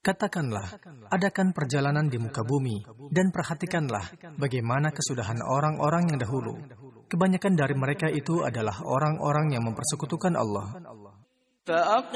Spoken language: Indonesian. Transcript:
Katakanlah, adakan perjalanan di muka bumi, dan perhatikanlah bagaimana kesudahan orang-orang yang dahulu. Kebanyakan dari mereka itu adalah orang-orang yang mempersekutukan Allah.